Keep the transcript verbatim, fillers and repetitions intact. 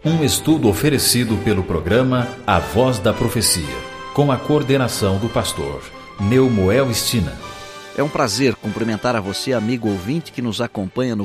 Um estudo oferecido pelo programa A Voz da Profecia, com a coordenação do pastor Neumoel Stina. É um prazer cumprimentar a você, amigo ouvinte, que nos acompanha no